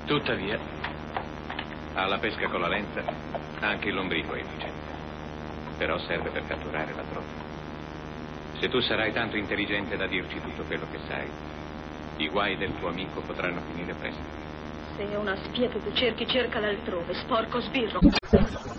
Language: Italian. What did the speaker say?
Tuttavia, alla pesca con la lenta, anche il lombrico è efficiente. Però serve per catturare la troffa. Se tu sarai tanto intelligente da dirci tutto quello che sai, i guai del tuo amico potranno finire presto. Se è una spia che tu cerchi, cercala altrove, sporco sbirro.